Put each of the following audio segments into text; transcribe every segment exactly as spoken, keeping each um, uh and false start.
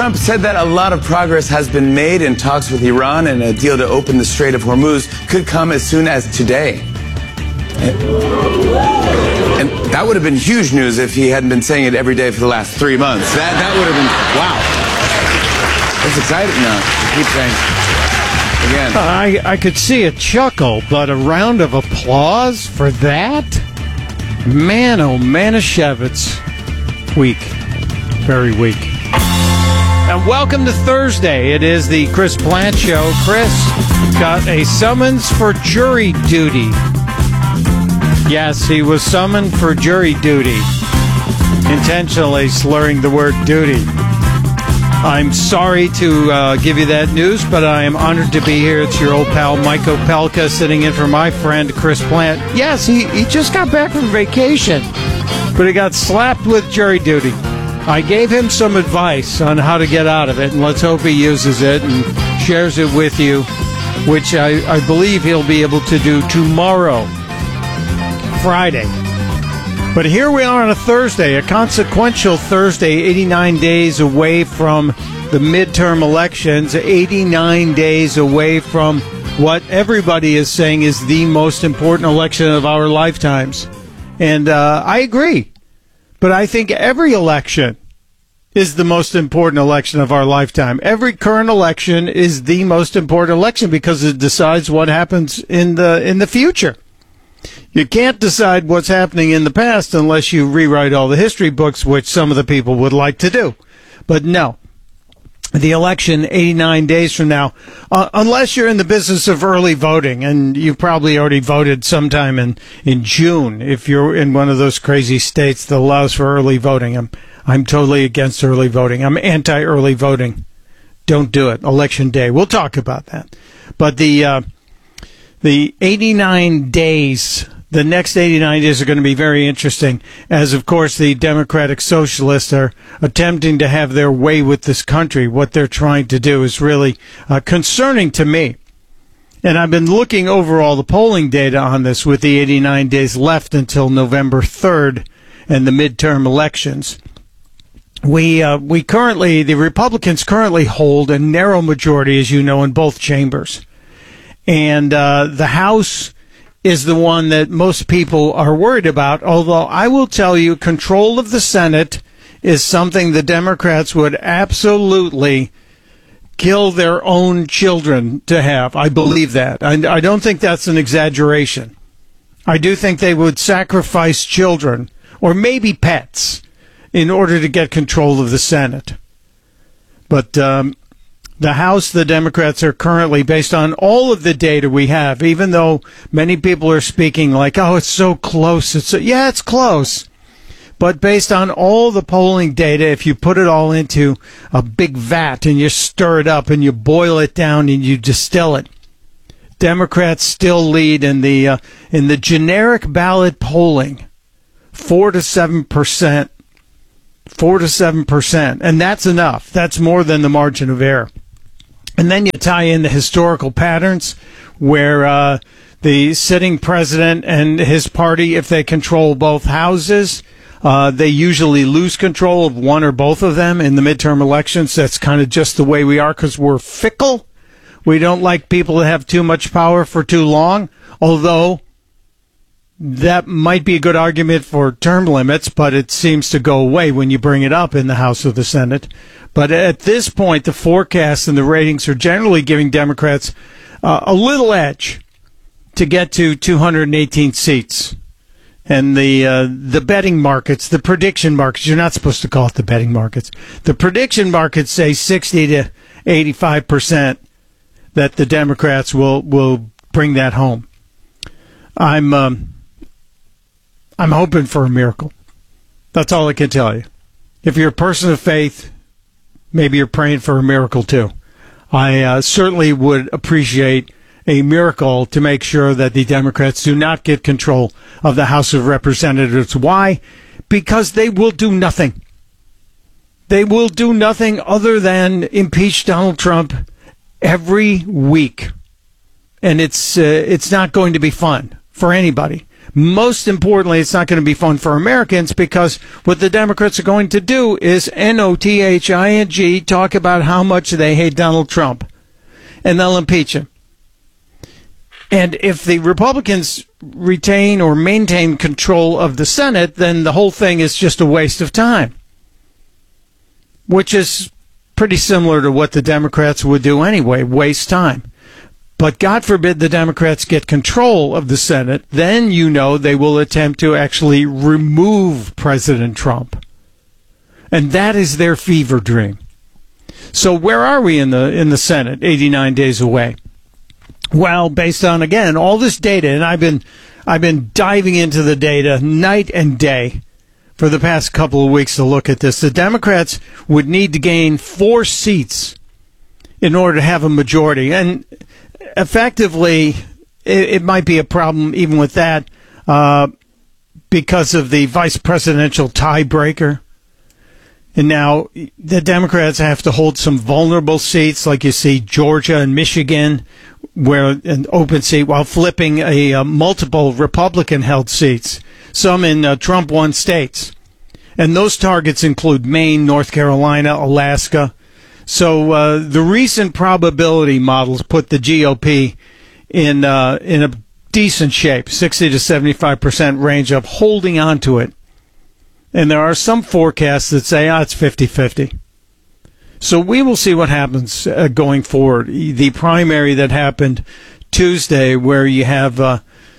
Trump said that a lot of progress has been made in talks with Iran, and a deal to open the Strait of Hormuz could come as soon as today. And that would have been huge news if he hadn't been saying it every day for the last three months. That that would have been, wow. That's exciting. No, keep saying again. I, I could see a chuckle, but a round of applause for that? Man, oh, Manischewitz. Weak. Very weak. And welcome to Thursday. It is the Chris Plante Show. Chris got a summons for jury duty. Yes, he was summoned for jury duty. Intentionally slurring the word duty. I'm sorry to uh, give you that news, but I am honored to be here. It's your old pal, Mike Opelka, sitting in for my friend, Chris Plante. Yes, he, he just got back from vacation, but he got slapped with jury duty. I gave him some advice on how to get out of it, and let's hope he uses it and shares it with you, which I, I believe he'll be able to do tomorrow, Friday. But here we are on a Thursday, a consequential Thursday, eighty-nine days away from the midterm elections, eighty-nine days away from what everybody is saying is the most important election of our lifetimes. And uh, I agree. But I think every election is the most important election of our lifetime. Every current election is the most important election because it decides what happens in the in the future. You can't decide what's happening in the past unless you rewrite all the history books, which some of the people would like to do. But no, the election eighty-nine days from now, uh, unless you're in the business of early voting, and you've probably already voted sometime in, in June, if you're in one of those crazy states that allows for early voting. I'm, I'm totally against early voting. I'm anti-early voting. Don't do it. Election day. We'll talk about that. But the, uh, the eighty-nine days, the next eighty-nine days are going to be very interesting, as, of course, the Democratic Socialists are attempting to have their way with this country. What they're trying to do is really uh, concerning to me. And I've been looking over all the polling data on this with the eighty-nine days left until November third and the midterm elections. We uh, we currently, the Republicans currently hold a narrow majority, as you know, in both chambers. And uh, the House is the one that most people are worried about, although I will tell you control of the Senate is something the Democrats would absolutely kill their own children to have. I believe that. I, I don't think that's an exaggeration. I do think they would sacrifice children, or maybe pets, in order to get control of the Senate. But um, the House, the Democrats are currently, based on all of the data we have, even though many people are speaking like, oh, it's so close. It's so, yeah, it's close. But based on all the polling data, if you put it all into a big vat and you stir it up and you boil it down and you distill it, Democrats still lead in the uh, in the generic ballot polling, four to seven percent. Four to seven percent, and that's enough. That's more than the margin of error. And then you tie in the historical patterns where uh, the sitting president and his party, if they control both houses, uh, they usually lose control of one or both of them in the midterm elections. That's kind of just the way we are because we're fickle. We don't like people to have too much power for too long, although that might be a good argument for term limits, but it seems to go away when you bring it up in the House or the Senate. But at this point, the forecasts and the ratings are generally giving Democrats uh, a little edge to get to two hundred eighteen seats. And the uh, the betting markets, the prediction markets, you're not supposed to call it the betting markets. The prediction markets say sixty to eighty-five percent that the Democrats will, will bring that home. I'm... Um, I'm hoping for a miracle. That's all I can tell you. If you're a person of faith, maybe you're praying for a miracle too. I uh, certainly would appreciate a miracle to make sure that the Democrats do not get control of the House of Representatives. Why? Because they will do nothing. They will do nothing other than impeach Donald Trump every week. And it's uh, it's not going to be fun for anybody. Most importantly, it's not going to be fun for Americans because what the Democrats are going to do is N O T H I N G, talk about how much they hate Donald Trump, and they'll impeach him. And if the Republicans retain or maintain control of the Senate, then the whole thing is just a waste of time, which is pretty similar to what the Democrats would do anyway, waste time. But God forbid the Democrats get control of the Senate, then you know they will attempt to actually remove President Trump. And that is their fever dream. So where are we in the in the Senate, eighty-nine days away? Well, based on, again, all this data, and I've been I've been diving into the data night and day for the past couple of weeks to look at this. The Democrats would need to gain four seats in order to have a majority. And effectively, it, it might be a problem even with that uh, because of the vice presidential tiebreaker. And now the Democrats have to hold some vulnerable seats, like you see Georgia and Michigan, where an open seat, while flipping a uh, multiple Republican-held seats, some in uh, Trump-won states. And those targets include Maine, North Carolina, Alaska. So uh, the recent probability models put the G O P in uh, in a decent shape, sixty to seventy-five percent range of holding on to it. And there are some forecasts that say, ah, it's fifty-fifty. So we will see what happens uh, going forward. The primary that happened Tuesday, where you have uh,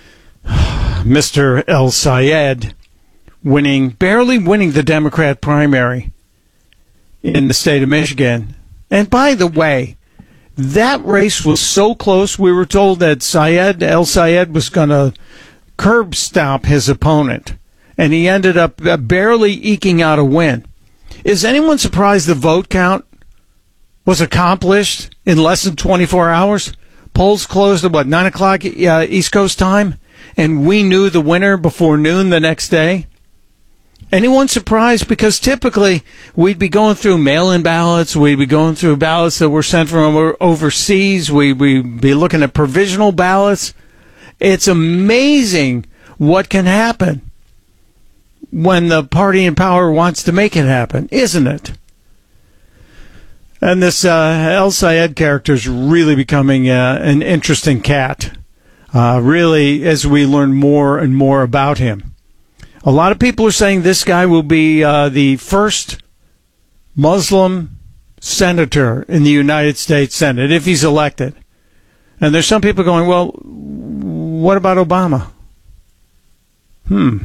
Mister El Sayed winning, barely winning the Democrat primary in the state of Michigan. And by the way, that race was so close, we were told that Sayed, El Sayed was going to curb stomp his opponent. And he ended up barely eking out a win. Is anyone surprised the vote count was accomplished in less than twenty-four hours? Polls closed at, what, nine o'clock uh, East Coast time? And we knew the winner before noon the next day? Anyone surprised? Because typically we'd be going through mail-in ballots. We'd be going through ballots that were sent from overseas. We'd be looking at provisional ballots. It's amazing what can happen when the party in power wants to make it happen, isn't it? And this uh, El Sayed character is really becoming uh, an interesting cat, uh, really, as we learn more and more about him. A lot of people are saying this guy will be uh, the first Muslim senator in the United States Senate, if he's elected. And there's some people going, well, what about Obama? Hmm.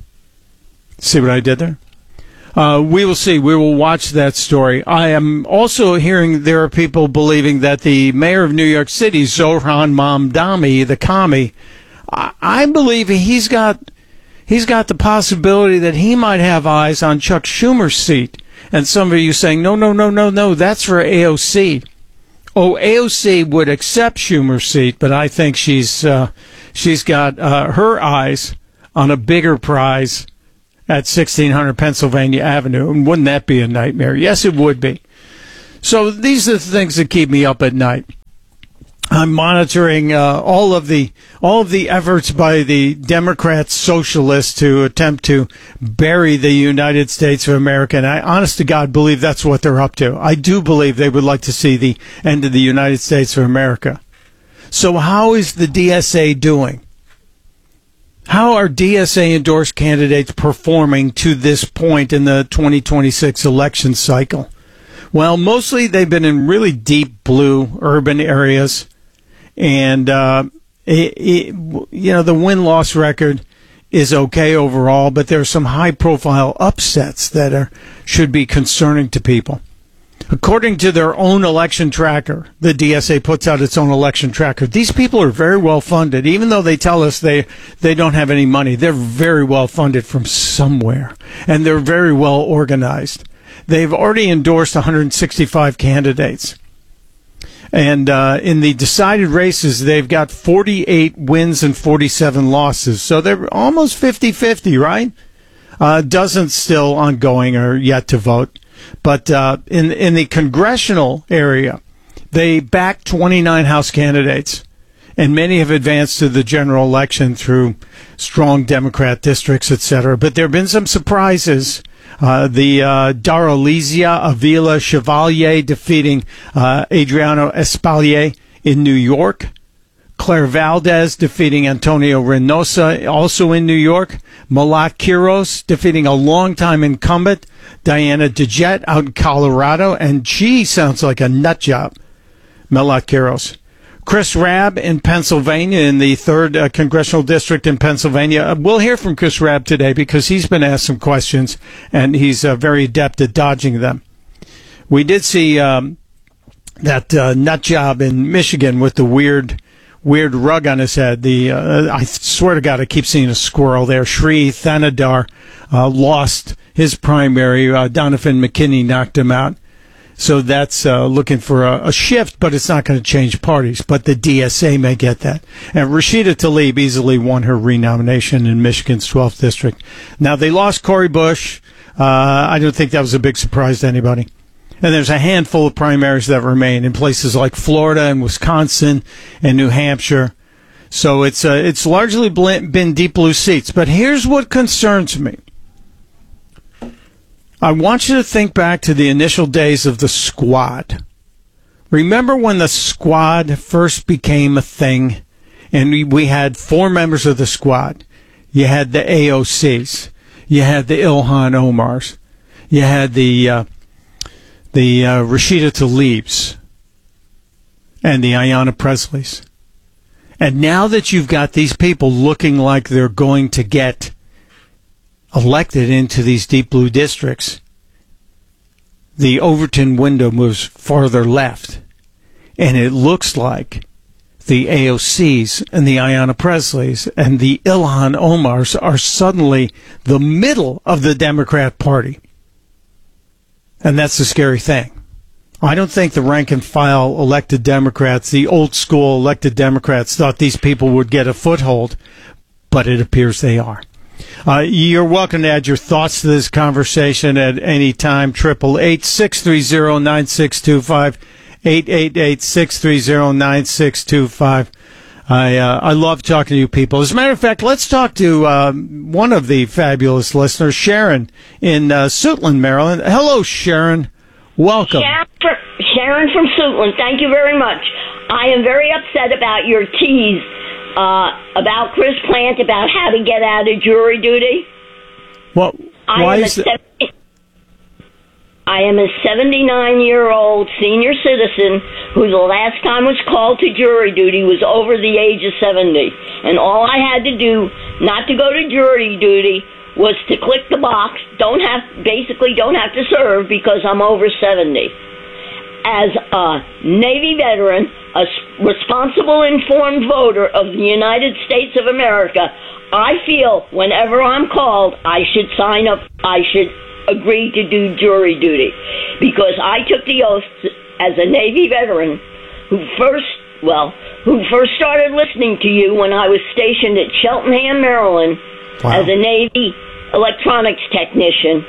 See what I did there? Uh, we will see. We will watch that story. I am also hearing there are people believing that the mayor of New York City, Zohran Mamdani, the commie, I, I believe he's got he's got the possibility that he might have eyes on Chuck Schumer's seat. And some of you saying, no, no, no, no, no, that's for A O C. Oh, A O C would accept Schumer's seat, but I think she's uh, she's got uh, her eyes on a bigger prize at sixteen hundred Pennsylvania Avenue. And wouldn't that be a nightmare? Yes, it would be. So these are the things that keep me up at night. I'm monitoring uh, all of the all of the efforts by the Democrat socialists to attempt to bury the United States of America. And I, honest to God, believe that's what they're up to. I do believe they would like to see the end of the United States of America. So how is the D S A doing? How are D S A-endorsed candidates performing to this point in the twenty twenty-six election cycle? Well, mostly they've been in really deep blue urban areas. And, uh, it, it, you know, the win-loss record is okay overall, but there are some high-profile upsets that are should be concerning to people. According to their own election tracker, the D S A puts out its own election tracker. These people are very well funded. Even though they tell us they, they don't have any money, they're very well funded from somewhere. And they're very well organized. They've already endorsed one hundred sixty-five candidates. And uh, in the decided races, they've got forty-eight wins and forty-seven losses. So they're almost fifty-fifty, right? Uh, dozens still ongoing or yet to vote. But uh, in in the congressional area, they backed twenty-nine House candidates. and many have advanced to the general election through strong Democrat districts, et cetera. But there have been some surprises. Uh, the uh, Daralizia Avila Chevalier defeating uh, Adriano Espalier in New York. Claire Valdez defeating Antonio Reynosa, also in New York. Malat Quiros defeating a longtime incumbent, Diana DeJet, out in Colorado. And she sounds like a nut job, Malat Quiros. Chris Rabb in Pennsylvania, in the third uh, Congressional District in Pennsylvania. We'll hear from Chris Rabb today because he's been asked some questions, and he's uh, very adept at dodging them. We did see um, that uh, nut job in Michigan with the weird weird rug on his head. The uh, I swear to God, I keep seeing a squirrel there. Sri Thanadar uh, lost his primary. Uh, Donovan McKinney knocked him out. So that's uh, looking for a, a shift, but it's not going to change parties. But the D S A may get that. And Rashida Tlaib easily won her renomination in Michigan's twelfth district. Now, they lost Cori Bush. Uh, I don't think that was a big surprise to anybody. And there's a handful of primaries that remain in places like Florida and Wisconsin and New Hampshire. So it's uh, it's largely been deep blue seats. But here's what concerns me. I want you to think back to the initial days of the Squad. Remember when the Squad first became a thing and we, we had four members of the Squad? You had the A O Cs. You had the Ilhan Omars. You had the uh, the uh, Rashida Tlaibs and the Ayanna Presleys. And now that you've got these people looking like they're going to get elected into these deep blue districts, the Overton window moves farther left. And it looks like the A O Cs and the Ayanna Presleys and the Ilhan Omars are suddenly the middle of the Democrat Party. And that's the scary thing. I don't think the rank and file elected Democrats, the old school elected Democrats, thought these people would get a foothold, but it appears they are. Uh, you're welcome to add your thoughts to this conversation at any time. Triple eight six three zero nine six two five, eight eight eight six three zero nine six two five. I uh, I love talking to you people. As a matter of fact, let's talk to uh, one of the fabulous listeners, Sharon in uh, Suitland, Maryland. Hello, Sharon. Welcome. Sharon, Sharon from Suitland. Thank you very much. I am very upset about your tease uh, about Chris Plant about how to get out of jury duty. Well, why is it? I am a seventy-nine-year-old senior citizen who the last time was called to jury duty was over the age of seventy. And all I had to do not to go to jury duty was to click the box, don't have, basically don't have to serve because I'm over seventy. As a Navy veteran, a responsible, informed voter of the United States of America, I feel whenever I'm called, I should sign up, I should agree to do jury duty, because I took the oath as a Navy veteran who first, well, who first started listening to you when I was stationed at Cheltenham, Maryland, wow, as a Navy electronics technician.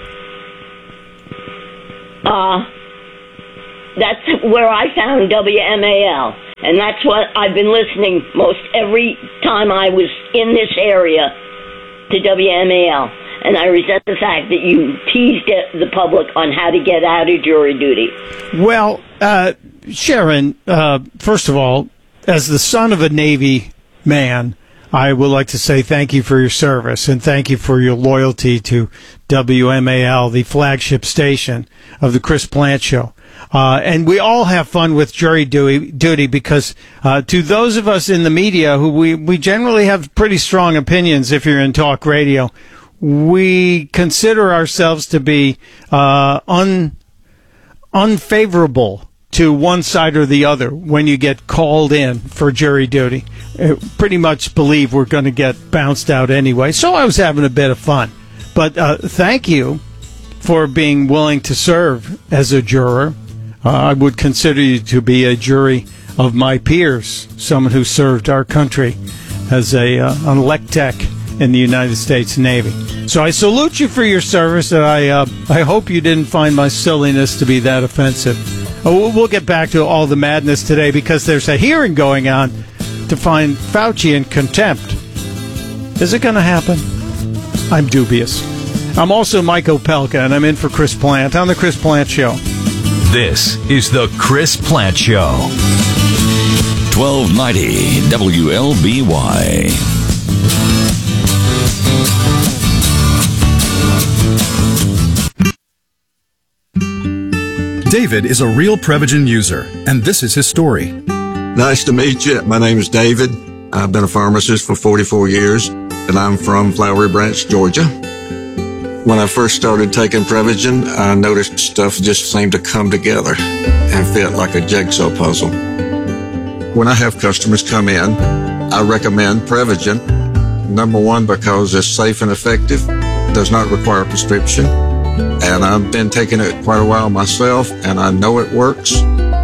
Uh, that's where I found W M A L, and that's what I've been listening most every time I was in this area to W M A L. And I resent the fact that you teased the public on how to get out of jury duty. Well, uh, Sharon, uh, first of all, as the son of a Navy man, I would like to say thank you for your service and thank you for your loyalty to W M A L, the flagship station of the Chris Plant Show. Uh, and we all have fun with jury duty, duty because uh, to those of us in the media who we, we generally have pretty strong opinions if you're in talk radio, we consider ourselves to be uh, un, unfavorable to one side or the other when you get called in for jury duty. Uh, pretty much believe we're going to get bounced out anyway. So I was having a bit of fun. But uh, thank you for being willing to serve as a juror. Uh, I would consider you to be a jury of my peers, someone who served our country as a uh, an elect tech in the United States Navy. So I salute you for your service, and I uh, I hope you didn't find my silliness to be that offensive. Oh, we'll get back to all the madness today because there's a hearing going on to find Fauci in contempt. Is it going to happen? I'm dubious. I'm also Mike Opelka, and I'm in for Chris Plant on The Chris Plant Show. This is The Chris Plant Show. twelve ninety W L B Y. David is a real Prevagen user, and this is his story. Nice to meet you. My name is David. I've been a pharmacist for forty-four years, and I'm from Flowery Branch, Georgia. When I first started taking Prevagen, I noticed stuff just seemed to come together and fit like a jigsaw puzzle. When I have customers come in, I recommend Prevagen. Number one, because it's safe and effective, does not require a prescription, and I've been taking it quite a while myself, and I know it works.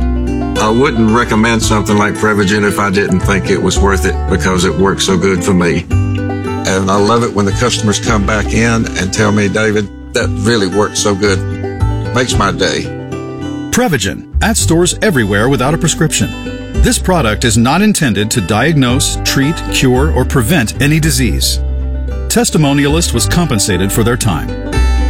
I wouldn't recommend something like Prevagen if I didn't think it was worth it because it works so good for me. And I love it when the customers come back in and tell me, David, that really worked so good. Makes my day. Prevagen, at stores everywhere without a prescription. This product is not intended to diagnose, treat, cure, or prevent any disease. Testimonialist was compensated for their time.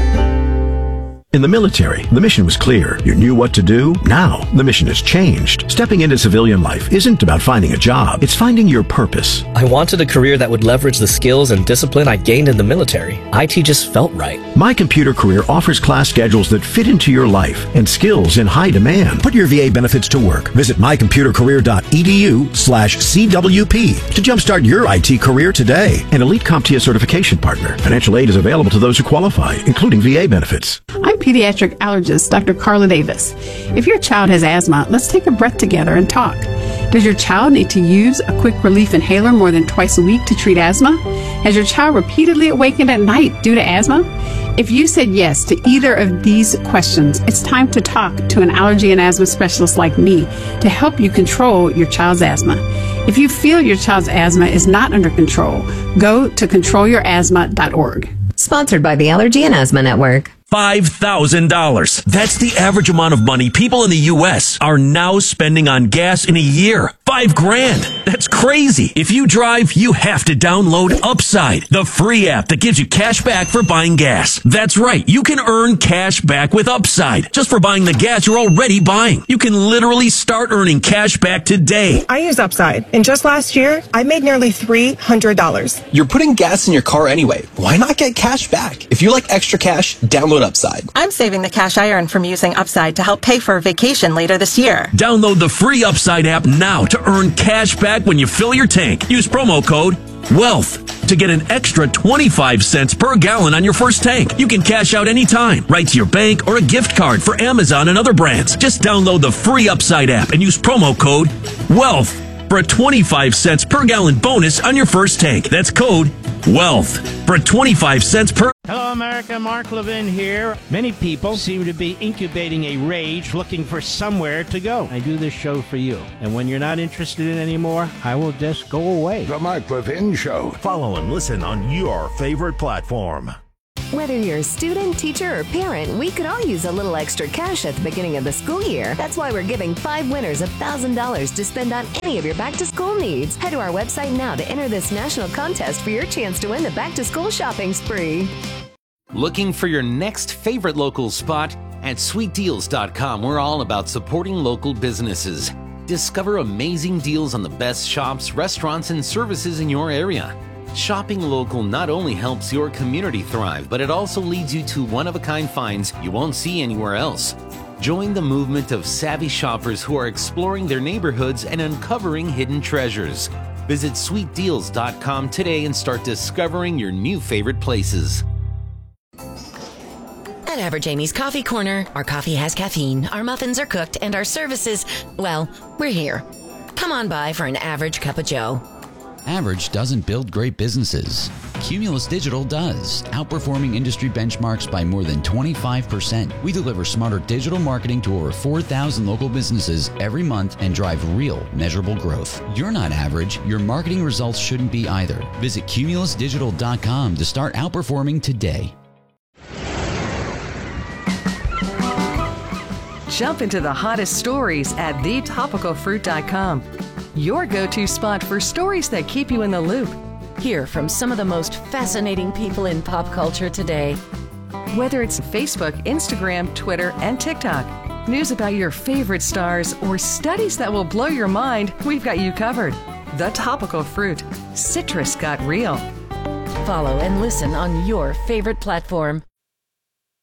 In the military, the mission was clear. You knew what to do. Now, the mission has changed. Stepping into civilian life isn't about finding a job. It's finding your purpose. I wanted a career that would leverage the skills and discipline I gained in the military. I T just felt right. My Computer Career offers class schedules that fit into your life and skills in high demand. Put your V A benefits to work. Visit my computer career dot e d u slash C W P to jumpstart your I T career today. An Elite CompTIA certification partner. Financial aid is available to those who qualify, including V A benefits. I'm pediatric allergist Doctor Carla Davis. If your child has asthma, let's take a breath together and talk. Does your child need to use a quick relief inhaler more than twice a week to treat asthma? Has your child repeatedly awakened at night due to asthma? If you said yes to either of these questions, it's time to talk to an allergy and asthma specialist like me to help you control your child's asthma. If you feel your child's asthma is not under control, go to control your asthma dot org. Sponsored by the Allergy and Asthma Network. five thousand dollars. That's the average amount of money people in the U S are now spending on gas in a year. Five grand. That's crazy. If you drive, you have to download Upside, the free app that gives you cash back for buying gas. That's right. You can earn cash back with Upside just for buying the gas you're already buying. You can literally start earning cash back today. I use Upside, and just last year, I made nearly three hundred dollars. You're putting gas in your car anyway. Why not get cash back? If you like extra cash, download Upside. I'm saving the cash I earn from using Upside to help pay for a vacation later this year. Download the free Upside app now to earn cash back when you fill your tank. Use promo code WEALTH to get an extra twenty-five cents per gallon on your first tank. You can cash out anytime, right to your bank or a gift card for Amazon and other brands. Just download the free Upside app and use promo code WEALTH for a twenty-five cents per gallon bonus on your first tank. That's code WEALTH for twenty-five cents per. Hello, America. Mark Levin here. Many people seem to be incubating a rage looking for somewhere to go. I do this show for you. And when you're not interested in it anymore, I will just go away. The Mark Levin Show. Follow and listen on your favorite platform. Whether you're a student, teacher, or parent, we could all use a little extra cash at the beginning of the school year. That's why we're giving five winners one thousand dollars to spend on any of your back-to-school needs. Head to our website now to enter this national contest for your chance to win the back-to-school shopping spree. Looking for your next favorite local spot? At sweet deals dot com, we're all about supporting local businesses. Discover amazing deals on the best shops, restaurants, and services in your area. Shopping local not only helps your community thrive, but it also leads you to one-of-a-kind finds you won't see anywhere else. Join the movement of savvy shoppers who are exploring their neighborhoods and uncovering hidden treasures. Visit sweet deals dot com today and start discovering your new favorite places. At Average Amy's Coffee Corner, our coffee has caffeine, our muffins are cooked, and our services, well, we're here. Come on by for an average cup of joe. Average doesn't build great businesses. Cumulus Digital does, outperforming industry benchmarks by more than twenty-five percent. We deliver smarter digital marketing to over four thousand local businesses every month and drive real, measurable growth. You're not average. Your marketing results shouldn't be either. Visit cumulus digital dot com to start outperforming today. Jump into the hottest stories at the topical fruit dot com. your go-to spot for stories that keep you in the loop. Hear from some of the most fascinating people in pop culture today. Whether it's Facebook, Instagram, Twitter, and TikTok, news about your favorite stars, or studies that will blow your mind, we've got you covered. The Topical Fruit. Citrus got real. Follow and listen on your favorite platform.